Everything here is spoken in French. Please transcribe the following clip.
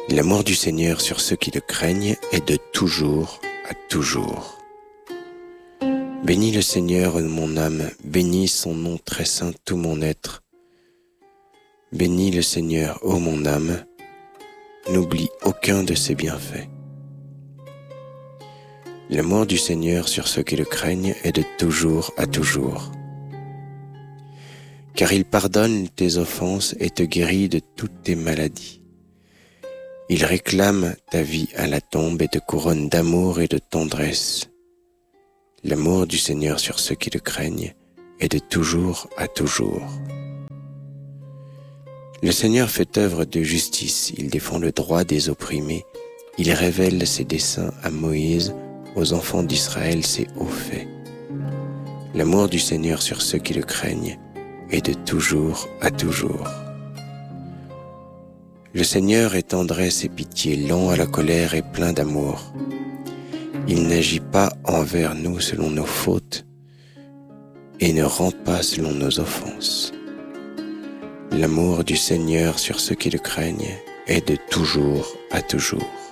L'amour du Seigneur sur ceux qui le craignent est de toujours à toujours. Bénis le Seigneur, mon âme, bénis son nom très saint, tout mon être. Bénis le Seigneur, ô mon âme, n'oublie aucun de ses bienfaits. L'amour du Seigneur sur ceux qui le craignent est de toujours à toujours. Car il pardonne tes offenses et te guérit de toutes tes maladies. Il réclame ta vie à la tombe et te couronne d'amour et de tendresse. L'amour du Seigneur sur ceux qui le craignent est de toujours à toujours. Le Seigneur fait œuvre de justice, il défend le droit des opprimés, il révèle ses desseins à Moïse, aux enfants d'Israël ses hauts faits. L'amour du Seigneur sur ceux qui le craignent est de toujours à toujours. Le Seigneur est tendresse et pitié, lent à la colère et plein d'amour. Il n'agit pas envers nous selon nos fautes et ne rend pas selon nos offenses. L'amour du Seigneur sur ceux qui le craignent est de toujours à toujours.